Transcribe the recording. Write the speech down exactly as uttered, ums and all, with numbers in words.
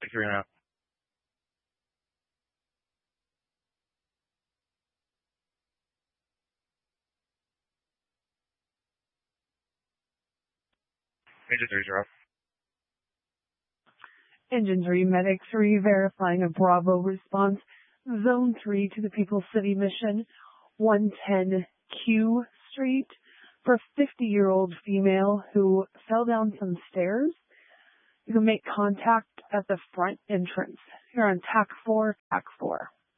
three now. Engine three zero. Engine three, Medic three, verifying a Bravo response. Zone three to the People's City mission, one ten Q Street, for a fifty-year-old female who fell down some stairs. You can make contact at the front entrance. You're on T A C four, T A C four.